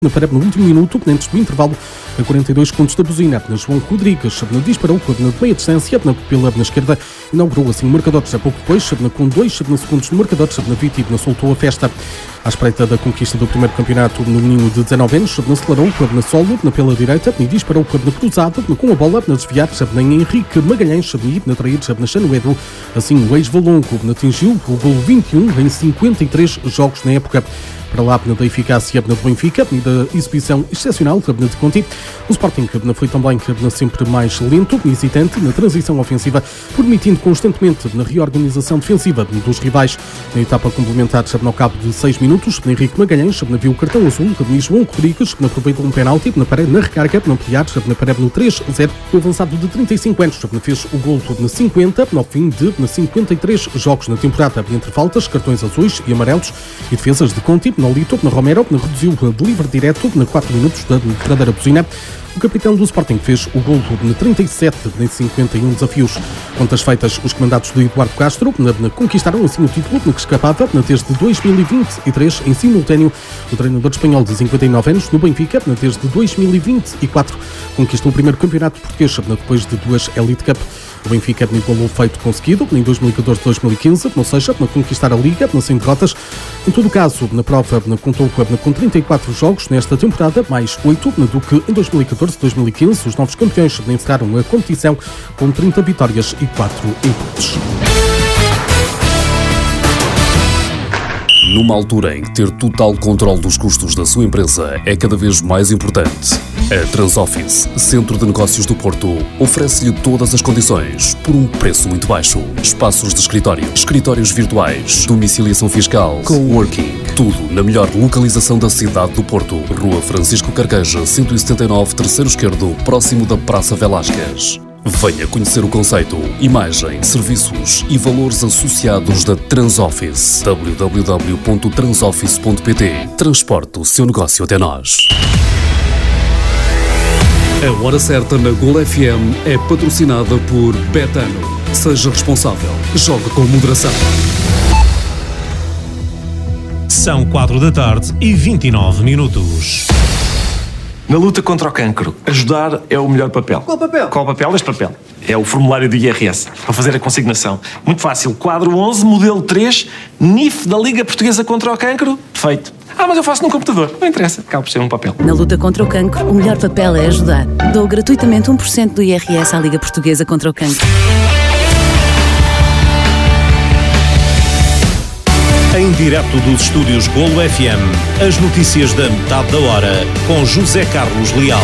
para no último minuto, antes do intervalo, a 42 segundos da buzina, João Rodrigues disparou de meia distância pela esquerda, inaugurou assim o marcador. A pouco depois, com 2 segundos no marcador, Viti soltou a festa. À espreita da conquista do primeiro campeonato no menino de 19 anos, acelerou na solo, pela direita, e disparou na cruzada, com a bola na desviar, em Henrique Magalhães, e na trair, na Chanoedo. Assim, o ex-Valongo atingiu o gol 21 em 53 jogos na época. Para lá, da eficácia do Benfica e da exibição excepcional de Conti, o Sporting foi também sempre mais lento e hesitante na transição ofensiva, permitindo constantemente na reorganização defensiva dos rivais. Na etapa complementar, ao cabo de 6 minutos, Henrique Magalhães viu o cartão azul de João Rodrigues, que aproveitou um penalti na parede, na recarga, na ampliar, na parede no 3-0. O avançado de 35 anos fez o gol na 50, no fim de 53 jogos na temporada, entre faltas, cartões azuis e amarelos e defesas de Conti. No Lito, na Romero, reduziu de livre direto na 4 minutos da verdadeira buzina. O capitão do Sporting fez o golo de 37 em 51 desafios. Contas feitas, os comandados de Eduardo Castro conquistaram assim o título que escapava desde 2023 em simultâneo. O treinador espanhol de 59 anos no Benfica, desde 2024, conquistou o primeiro campeonato português depois de 2 Elite Cup. O Benfica igualou o feito conseguido em 2014-2015, ou seja, conquistar a Liga sem derrotas. Em todo o caso, na prova contou com 34 jogos nesta temporada, mais 8 do que em 2014-2015. Os novos campeões encerraram a competição com 30 vitórias e 4 empates. Numa altura em que ter total controle dos custos da sua empresa é cada vez mais importante, a Transoffice, Centro de Negócios do Porto, oferece-lhe todas as condições por um preço muito baixo. Espaços de escritório, escritórios virtuais, domiciliação fiscal, coworking, tudo na melhor localização da cidade do Porto. Rua Francisco Carqueja, 179, terceiro esquerdo, próximo da Praça Velásquez. Venha conhecer o conceito, imagem, serviços e valores associados da Transoffice. www.transoffice.pt. Transporte o seu negócio até nós. A Hora Certa na Gol FM é patrocinada por Betano. Seja responsável. Jogue com moderação. São 4h29. Na luta contra o cancro, ajudar é o melhor papel. Qual papel? Qual papel? Este papel. É o formulário do IRS, para fazer a consignação. Muito fácil. Quadro 11, modelo 3, NIF da Liga Portuguesa contra o Cancro. Feito. Mas eu faço num computador. Não interessa. Acaba por ser um papel. Na luta contra o cancro, o melhor papel é ajudar. Dou gratuitamente 1% do IRS à Liga Portuguesa contra o Cancro. Em direto dos estúdios Golo FM, as notícias da metade da hora, com José Carlos Leal.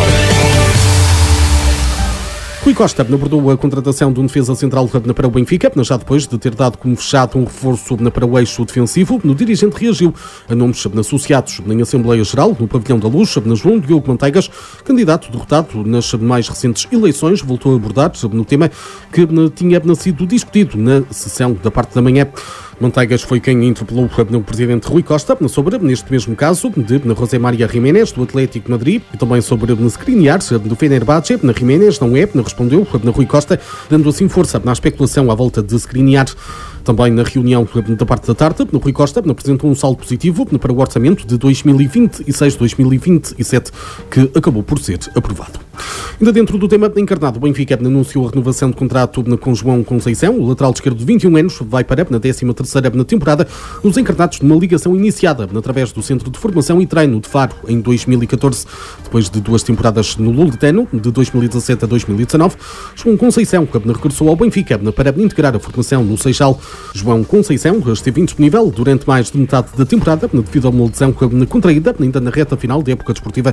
Rui Costa abordou a contratação de um defesa central para o Benfica, já depois de ter dado como fechado um reforço para o eixo defensivo. O dirigente reagiu a nomes associados em Assembleia Geral, no Pavilhão da Luz. João Diogo Manteigas, candidato derrotado nas mais recentes eleições, voltou a abordar no tema que tinha sido discutido na sessão da parte da manhã. Manteigas foi quem interpelou o presidente Rui Costa sobre, neste mesmo caso, de José Maria Jiménez, do Atlético de Madrid, e também sobre Skriniar, do Fenerbahçe. Jiménez não respondeu Rui Costa, dando assim força na especulação à volta de Skriniar. Também na reunião da parte da tarde, Rui Costa apresentou um saldo positivo para o orçamento de 2026-2027, que acabou por ser aprovado. Ainda dentro do tema encarnado, o Benfica anunciou a renovação de contrato com João Conceição. O lateral esquerdo de 21 anos vai para a 13ª temporada nos encarnados numa ligação iniciada através do Centro de Formação e Treino de Faro em 2014. Depois de 2 temporadas no Lusitano, de 2017 a 2019, João Conceição regressou ao Benfica para integrar a formação no Seixal. João Conceição esteve indisponível durante mais de metade da temporada devido a uma lesão contraída ainda na reta final da época desportiva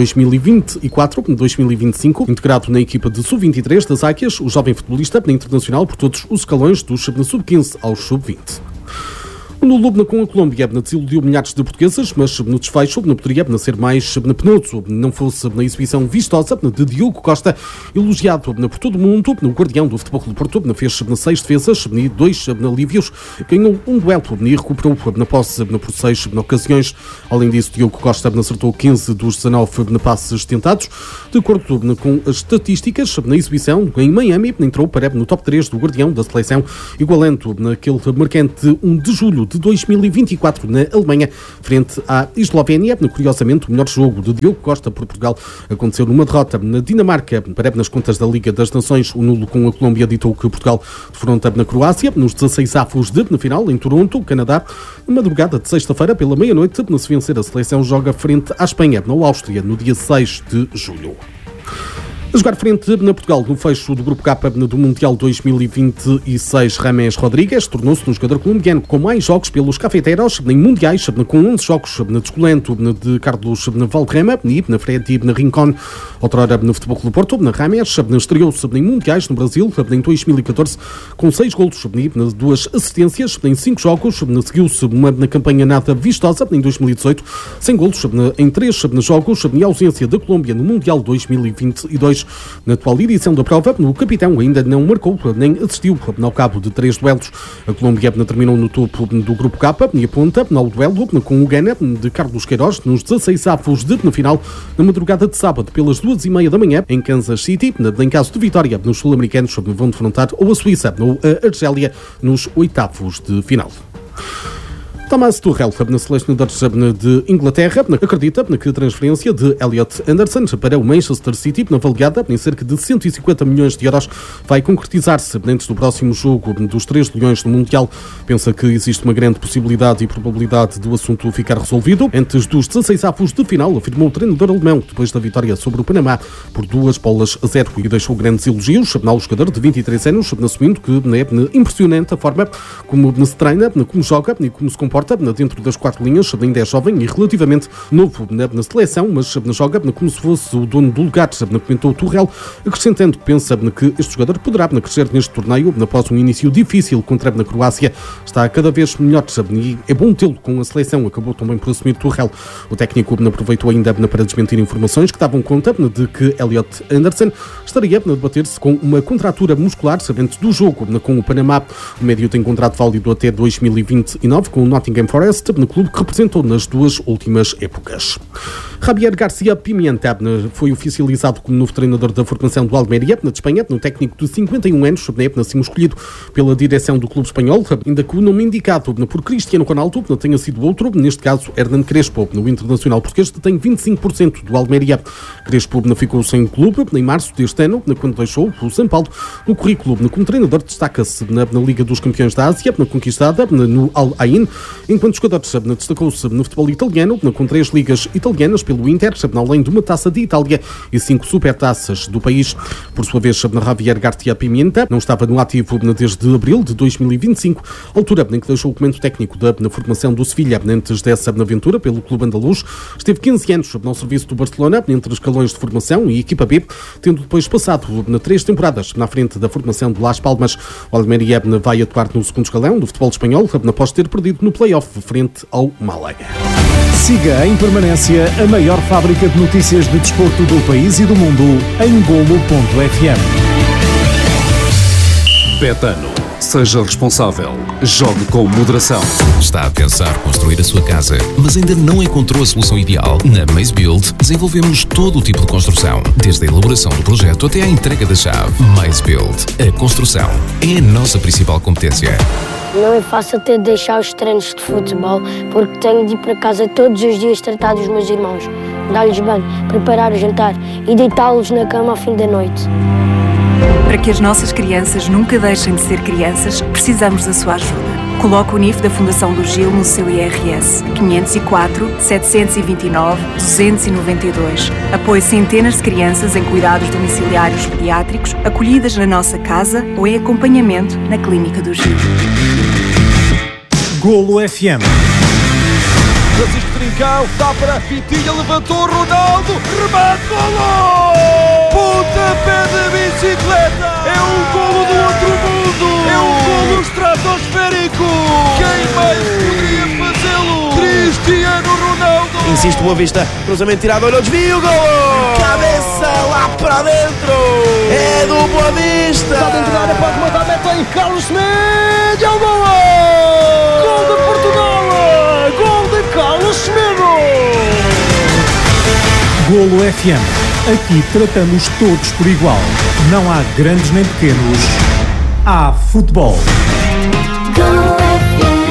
2024-2025. Integrado na equipa de sub-23 das Águias, o jovem futebolista internacional por todos os escalões do sub-15 ao sub-20. No Lubna com a Colômbia desiludiu milhares de portugueses, mas no desfecho poderia ser mais penoso. Não fosse na exibição vistosa de Diogo Costa, elogiado por todo o mundo. O guardião do Futebol Clube do Porto fez 6 defesas e 2 alívios, ganhou um duelo e recuperou na posse por 6 ocasiões. Além disso, Diogo Costa acertou 15 dos 19 passes tentados. De acordo com as estatísticas, na exibição em Miami entrou para no top 3 do guardião da seleção, igualando naquele marcante 1 de julho de 2024 na Alemanha, frente à Eslovénia. Curiosamente, o melhor jogo de Diogo Costa por Portugal aconteceu numa derrota na Dinamarca. Nas contas da Liga das Nações, o nulo com a Colômbia ditou que Portugal defronta na Croácia, nos 16 avos de final, em Toronto, Canadá. Na madrugada de sexta-feira, pela meia-noite, se vencer a seleção, joga frente à Espanha, na Áustria, no dia 6 de julho. A jogar frente na Portugal no fecho do Grupo K do Mundial 2026, James Rodrigues tornou-se um jogador colombiano com mais jogos pelos cafeteiros em mundiais, com 11 jogos na descolento de Carlos Valderrama e na Freddy Rincón, outrora no Futebol Clube do Porto, na James, estreou-se em mundiais no Brasil em 2014 com 6 golos, 2 assistências em 5 jogos, seguiu-se uma campanha nada vistosa em 2018, sem golos em 3 jogos, em ausência da Colômbia no Mundial 2022. Na atual edição da prova, o capitão ainda não marcou nem assistiu ao cabo de 3 duelos. A Colômbia terminou no topo do Grupo K e aponta ao duelo com o Ghana de Carlos Queiroz nos 16 avos de final, na madrugada de sábado, pelas 2h30 da manhã, em Kansas City. Em caso de vitória, os sul-americanos vão defrontar ou a Suíça ou a Argélia nos 8avos de final. Thomas Tuchel, selecionador de Inglaterra, acredita que a transferência de Elliot Anderson para o Manchester City, avaliada em cerca de 150 milhões de euros, vai concretizar-se antes do próximo jogo dos 3 Leões no Mundial. Pensa que existe uma grande possibilidade e probabilidade do assunto ficar resolvido antes dos 16 avos de final, afirmou o treinador alemão depois da vitória sobre o Panamá por 2-0 e deixou grandes elogios ao jogador de 23 anos, assumindo que é impressionante a forma como se treina, como joga e como se comporta dentro das 4 linhas. Ainda é jovem e relativamente novo na seleção, mas joga como se fosse o dono do lugar, comentou Tuchel, acrescentando que pensa que este jogador poderá crescer neste torneio após um início difícil contra a Croácia. Está cada vez melhor e é bom tê-lo com a seleção, acabou também por assumir Tuchel. O técnico aproveitou ainda para desmentir informações que davam conta de que Elliot Anderson estaria a debater-se com uma contratura muscular antes do jogo com o Panamá. O médio tem contrato válido até 2029 com o Nottingham Forest, no clube que representou nas 2 últimas épocas. Javier García Pimienta foi oficializado como novo treinador da formação do Almeria, de Espanha, no técnico de 51 anos, assim escolhido pela direção do clube espanhol, ainda que o nome indicado por Cristiano Ronaldo tenha sido outro, neste caso Hernán Crespo, no internacional português, que tem 25% do Almeria. Crespo ficou sem clube em março deste ano, quando deixou o São Paulo. No currículo como treinador destaca-se na Liga dos Campeões da Ásia, conquistada no Al Ain, enquanto jogador destacou-se no futebol italiano, com 3 ligas italianas pelo Inter, além de uma taça de Itália e 5 supertaças do país. Por sua vez, Javier García Pimienta não estava no ativo desde abril de 2025, altura em que deixou o comando técnico na formação do Sevilha. Antes dessa aventura pelo clube andaluz, esteve 15 anos no serviço do Barcelona, entre escalões de formação e equipa B, tendo depois passado 3 temporadas na frente da formação de Las Palmas. O Almeria vai atuar no segundo escalão do futebol espanhol, após ter perdido no play-off frente ao Málaga. Siga em permanência a maior fábrica de notícias de desporto do país e do mundo em Golo.fm. Betano. Seja responsável. Jogue com moderação. Está a pensar construir a sua casa, mas ainda não encontrou a solução ideal? Na Maze Build desenvolvemos todo o tipo de construção, desde a elaboração do projeto até à entrega da chave. Maze Build. A construção é a nossa principal competência. Não é fácil ter de deixar os treinos de futebol, porque tenho de ir para casa todos os dias tratar dos meus irmãos, dar-lhes banho, preparar o jantar e deitá-los na cama ao fim da noite. Para que as nossas crianças nunca deixem de ser crianças, precisamos da sua ajuda. Coloque o NIF da Fundação do Gil no seu IRS 504 729 292. Apoie centenas de crianças em cuidados domiciliários pediátricos, acolhidas na nossa casa ou em acompanhamento na Clínica do Gil. Golo FM. Francisco Trincão, dá para a Vitinha, levantou Ronaldo, remate, golo! Pontapé da bicicleta! É um golo do outro mundo! É um golo estratosférico! Quem mais poderia fazê-lo? Cristiano Ronaldo! Insiste Boa Vista, cruzamento tirado, olha o desvio, golo! Cabeça lá para dentro! É do Boa Vista! Está dentro da área, pode mandar, mete em Carlos Semedo, é o golo! Gol de Portugal! Gol de Carlos Semedo! Golo FM. Aqui tratamos todos por igual. Não há grandes nem pequenos. Há futebol.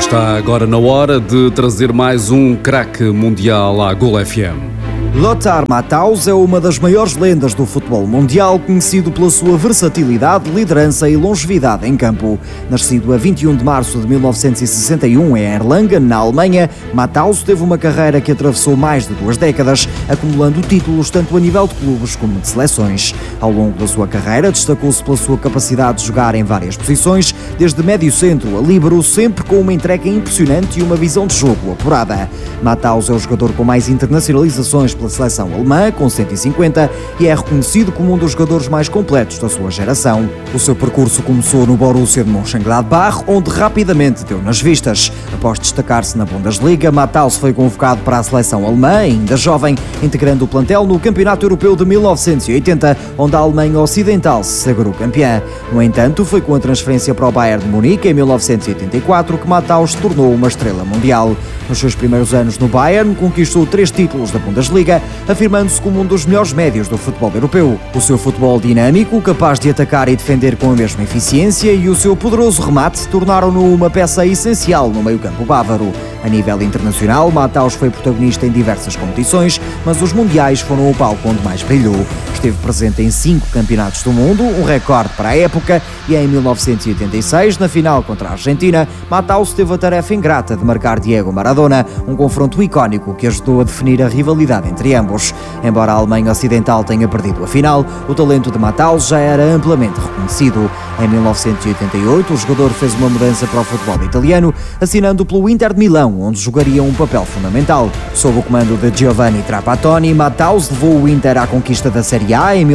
Está agora na hora de trazer mais um craque mundial à Golo FM. Lothar Matthaus é uma das maiores lendas do futebol mundial, conhecido pela sua versatilidade, liderança e longevidade em campo. Nascido a 21 de março de 1961 em Erlangen, na Alemanha, Matthaus teve uma carreira que atravessou mais de 2 décadas, acumulando títulos tanto a nível de clubes como de seleções. Ao longo da sua carreira, destacou-se pela sua capacidade de jogar em várias posições, desde médio centro a líbero, sempre com uma entrega impressionante e uma visão de jogo apurada. Matthaus é o jogador com mais internacionalizações pela seleção alemã, com 150, e é reconhecido como um dos jogadores mais completos da sua geração. O seu percurso começou no Borussia de Mönchengladbach, onde rapidamente deu nas vistas. Após destacar-se na Bundesliga, Matthaus foi convocado para a seleção alemã, ainda jovem, integrando o plantel no Campeonato Europeu de 1980, onde a Alemanha Ocidental se sagrou campeã. No entanto, foi com a transferência para o Bayern de Munique, em 1984, que Matthaus se tornou uma estrela mundial. Nos seus primeiros anos no Bayern, conquistou 3 títulos da Bundesliga, afirmando-se como um dos melhores médios do futebol europeu. O seu futebol dinâmico, capaz de atacar e defender com a mesma eficiência, e o seu poderoso remate tornaram-no uma peça essencial no meio-campo bávaro. A nível internacional, Matthaus foi protagonista em diversas competições, mas os mundiais foram o palco onde mais brilhou. Esteve presente em 5 campeonatos do mundo, um recorde para a época, e em 1986, na final contra a Argentina, Matthaus teve a tarefa ingrata de marcar Diego Maradona, um confronto icónico que ajudou a definir a rivalidade entre ambos. Embora a Alemanha Ocidental tenha perdido a final, o talento de Matthaus já era amplamente reconhecido. Em 1988, o jogador fez uma mudança para o futebol italiano, assinando pelo Inter de Milão, onde jogaria um papel fundamental. Sob o comando de Giovanni Trapattoni, Matthaus levou o Inter à conquista da Série A em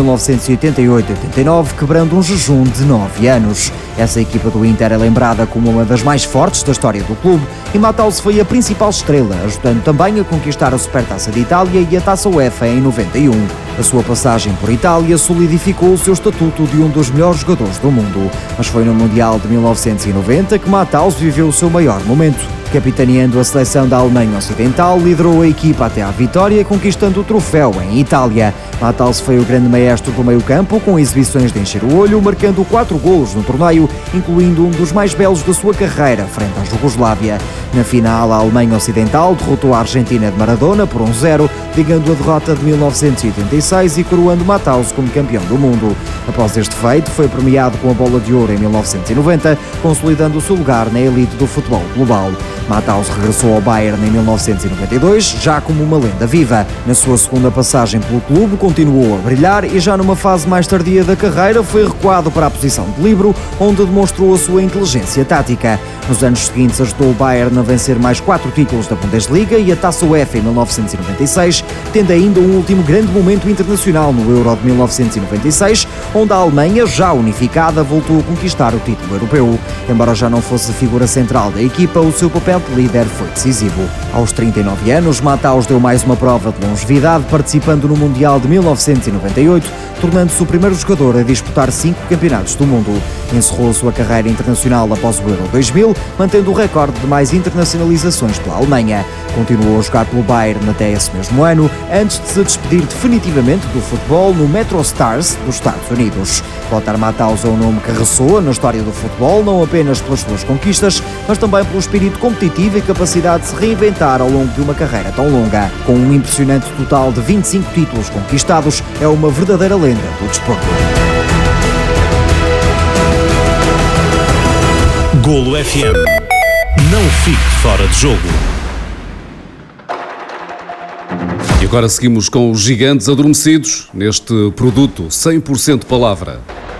1988-89, quebrando um jejum de 9 anos. Essa equipa do Inter é lembrada como uma das mais fortes da história do clube, e Matthaus foi a principal estrela, ajudando também a conquistar a Supertaça de Itália e a Taça UEFA em 91. A sua passagem por Itália solidificou o seu estatuto de um dos melhores jogadores do mundo, mas foi no Mundial de 1990 que Matthaus viveu o seu maior momento. Capitaneando a seleção da Alemanha Ocidental, liderou a equipa até à vitória, conquistando o troféu em Itália. Matthaus foi o grande maestro do meio-campo, com exibições de encher o olho, marcando 4 golos no torneio, incluindo um dos mais belos da sua carreira, frente à Jugoslávia. Na final, a Alemanha Ocidental derrotou a Argentina de Maradona por 1-0, ligando a derrota de 1986 e coroando Matthaus como campeão do mundo. Após este feito, foi premiado com a Bola de Ouro em 1990, consolidando o seu lugar na elite do futebol global. Matthaus regressou ao Bayern em 1992, já como uma lenda viva. Na sua segunda passagem pelo clube, continuou a brilhar e já numa fase mais tardia da carreira foi recuado para a posição de líbero, onde demonstrou a sua inteligência tática. Nos anos seguintes ajudou o Bayern a vencer mais 4 títulos da Bundesliga e a Taça UEFA em 1996, tendo ainda um último grande momento internacional no Euro de 1996, onde a Alemanha, já unificada, voltou a conquistar o título europeu. Embora já não fosse a figura central da equipa, o seu papel de líder foi decisivo. Aos 39 anos, Matthaus deu mais uma prova de longevidade, participando no Mundial de 1998, tornando-se o primeiro jogador a disputar 5 campeonatos do mundo. Encerrou a sua carreira internacional após o Euro 2000, mantendo o recorde de mais internacionalizações pela Alemanha. Continuou a jogar pelo Bayern até esse mesmo ano, antes de se despedir definitivamente do futebol no Metro Stars dos Estados Unidos. Lothar Matthaus é um nome que ressoa na história do futebol, não apenas pelas suas conquistas, mas também pelo espírito competitivo e capacidade de se reinventar ao longo de uma carreira tão longa. Com um impressionante total de 25 títulos conquistados, é uma verdadeira lenda do desporto. Golo FM. Não fique fora de jogo. E agora seguimos com os gigantes adormecidos neste produto 100% palavra.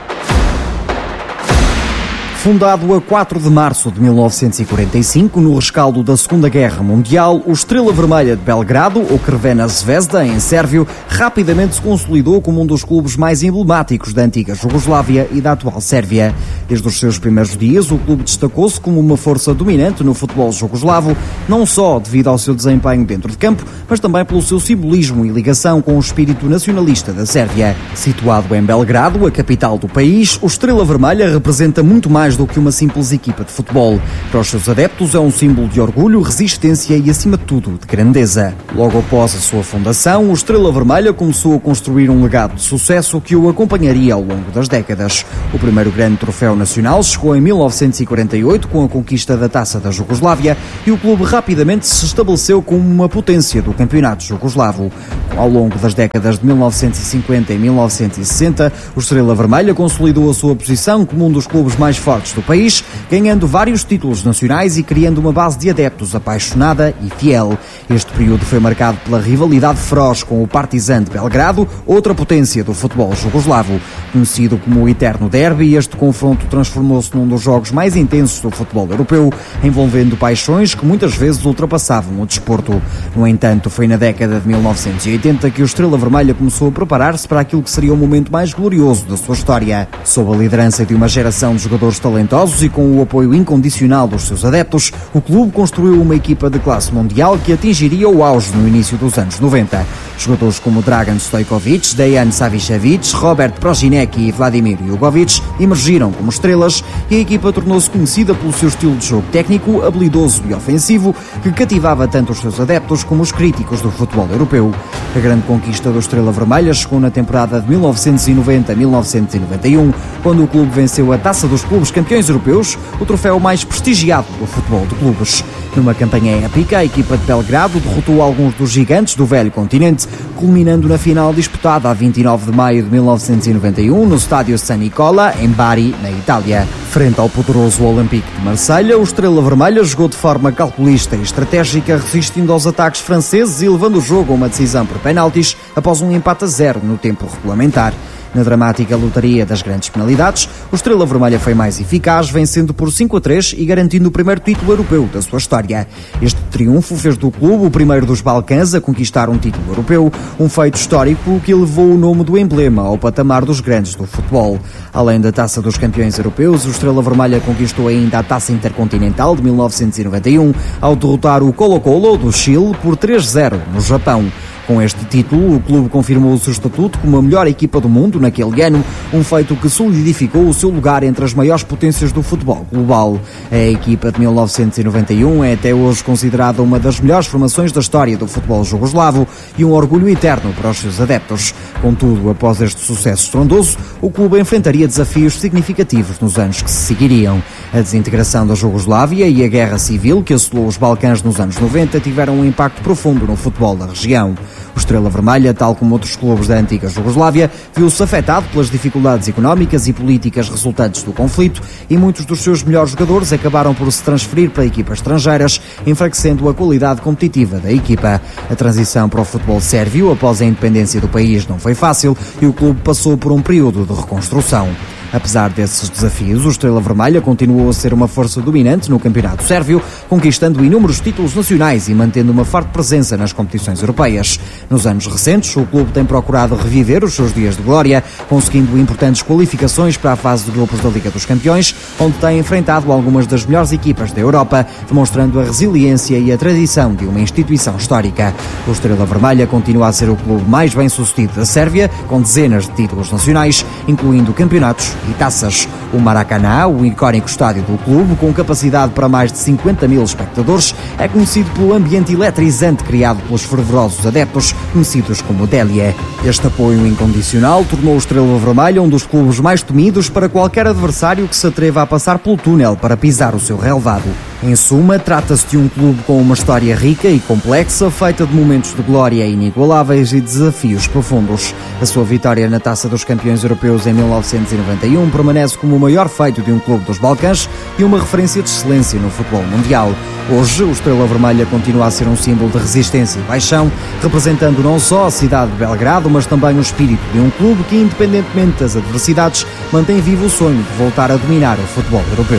Fundado a 4 de março de 1945, no rescaldo da Segunda Guerra Mundial, o Estrela Vermelha de Belgrado, ou Crvena Zvezda, em sérvio, rapidamente se consolidou como um dos clubes mais emblemáticos da antiga Jugoslávia e da atual Sérvia. Desde os seus primeiros dias, o clube destacou-se como uma força dominante no futebol jugoslavo, não só devido ao seu desempenho dentro de campo, mas também pelo seu simbolismo e ligação com o espírito nacionalista da Sérvia. Situado em Belgrado, a capital do país, o Estrela Vermelha representa muito mais mais do que uma simples equipa de futebol. Para os seus adeptos é um símbolo de orgulho, resistência e, acima de tudo, de grandeza. Logo após a sua fundação, o Estrela Vermelha começou a construir um legado de sucesso que o acompanharia ao longo das décadas. O primeiro grande troféu nacional chegou em 1948 com a conquista da Taça da Jugoslávia e o clube rapidamente se estabeleceu como uma potência do campeonato jugoslavo. Ao longo das décadas de 1950 e 1960, o Estrela Vermelha consolidou a sua posição como um dos clubes mais fortes do país, ganhando vários títulos nacionais e criando uma base de adeptos apaixonada e fiel. Este período foi marcado pela rivalidade feroz com o Partizan de Belgrado, outra potência do futebol jugoslavo. Conhecido como o Eterno Derby, este confronto transformou-se num dos jogos mais intensos do futebol europeu, envolvendo paixões que muitas vezes ultrapassavam o desporto. No entanto, foi na década de 1980 que o Estrela Vermelha começou a preparar-se para aquilo que seria o momento mais glorioso da sua história. Sob a liderança de uma geração de jogadores talentosos e com o apoio incondicional dos seus adeptos, o clube construiu uma equipa de classe mundial que atingiria o auge no início dos anos 90. Jogadores como Dragan Stojkovic, Dejan Savicevic, Robert Prozinecki e Vladimir Jugovic emergiram como estrelas e a equipa tornou-se conhecida pelo seu estilo de jogo técnico, habilidoso e ofensivo, que cativava tanto os seus adeptos como os críticos do futebol europeu. A grande conquista do Estrela Vermelha chegou na temporada de 1990-1991, quando o clube venceu a Taça dos Clubes Campeões Europeus, o troféu mais prestigiado do futebol de clubes. Numa campanha épica, a equipa de Belgrado derrotou alguns dos gigantes do velho continente, culminando na final disputada a 29 de maio de 1991 no estádio San Nicola, em Bari, na Itália. Frente ao poderoso Olympique de Marselha, o Estrela Vermelha jogou de forma calculista e estratégica, resistindo aos ataques franceses e levando o jogo a uma decisão por penaltis após um empate a 0 no tempo regulamentar. Na dramática lotaria das grandes penalidades, o Estrela Vermelha foi mais eficaz, vencendo por 5-3 e garantindo o primeiro título europeu da sua história. Este triunfo fez do clube o primeiro dos Balcãs a conquistar um título europeu, um feito histórico que elevou o nome do emblema ao patamar dos grandes do futebol. Além da Taça dos Campeões Europeus, o Estrela Vermelha conquistou ainda a Taça Intercontinental de 1991, ao derrotar o Colo-Colo do Chile por 3-0 no Japão. Com este título, o clube confirmou o seu estatuto como a melhor equipa do mundo naquele ano, um feito que solidificou o seu lugar entre as maiores potências do futebol global. A equipa de 1991 é até hoje considerada uma das melhores formações da história do futebol jugoslavo e um orgulho eterno para os seus adeptos. Contudo, após este sucesso estrondoso, o clube enfrentaria desafios significativos nos anos que se seguiriam. A desintegração da Jugoslávia e a guerra civil que assolou os Balcãs nos anos 90 tiveram um impacto profundo no futebol da região. O Estrela Vermelha, tal como outros clubes da antiga Jugoslávia, viu-se afetado pelas dificuldades económicas e políticas resultantes do conflito e muitos dos seus melhores jogadores acabaram por se transferir para equipas estrangeiras, enfraquecendo a qualidade competitiva da equipa. A transição para o futebol sérvio após a independência do país não foi fácil e o clube passou por um período de reconstrução. Apesar desses desafios, o Estrela Vermelha continuou a ser uma força dominante no campeonato sérvio, conquistando inúmeros títulos nacionais e mantendo uma forte presença nas competições europeias. Nos anos recentes, o clube tem procurado reviver os seus dias de glória, conseguindo importantes qualificações para a fase de grupos da Liga dos Campeões, onde tem enfrentado algumas das melhores equipas da Europa, demonstrando a resiliência e a tradição de uma instituição histórica. O Estrela Vermelha continua a ser o clube mais bem-sucedido da Sérvia, com dezenas de títulos nacionais, incluindo campeonatos e taças. O Maracanã, o icónico estádio do clube, com capacidade para mais de 50 mil espectadores, é conhecido pelo ambiente eletrizante criado pelos fervorosos adeptos, conhecidos como Delie. Este apoio incondicional tornou o Estrela Vermelha um dos clubes mais temidos para qualquer adversário que se atreva a passar pelo túnel para pisar o seu relvado. Em suma, trata-se de um clube com uma história rica e complexa, feita de momentos de glória inigualáveis e desafios profundos. A sua vitória na Taça dos Campeões Europeus em 1991 permanece como o maior feito de um clube dos Balcãs e uma referência de excelência no futebol mundial. Hoje, o Estrela Vermelha continua a ser um símbolo de resistência e paixão, representando não só a cidade de Belgrado, mas também o espírito de um clube que, independentemente das adversidades, mantém vivo o sonho de voltar a dominar o futebol europeu.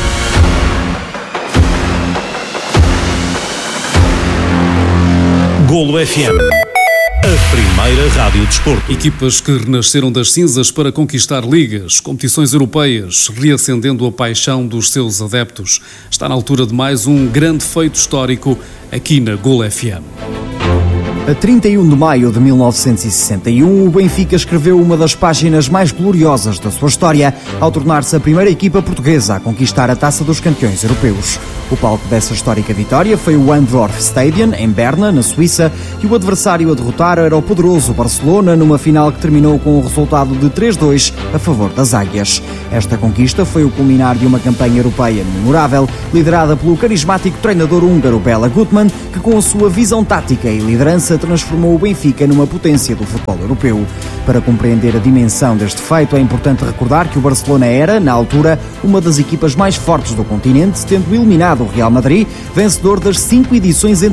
Golo FM, a primeira rádio desporto. Equipas que renasceram das cinzas para conquistar ligas, competições europeias, reacendendo a paixão dos seus adeptos. Está na altura de mais um grande feito histórico aqui na Golo FM. A 31 de maio de 1961, o Benfica escreveu uma das páginas mais gloriosas da sua história ao tornar-se a primeira equipa portuguesa a conquistar a Taça dos Campeões Europeus. O palco dessa histórica vitória foi o Andorf Stadion, em Berna, na Suíça, e o adversário a derrotar era o poderoso Barcelona, numa final que terminou com o resultado de 3-2 a favor das Águias. Esta conquista foi o culminar de uma campanha europeia memorável, liderada pelo carismático treinador húngaro Bela Gutmann, que com a sua visão tática e liderança transformou o Benfica numa potência do futebol europeu. Para compreender a dimensão deste feito, é importante recordar que o Barcelona era, na altura, uma das equipas mais fortes do continente, tendo eliminado o Real Madrid, vencedor das 5 edições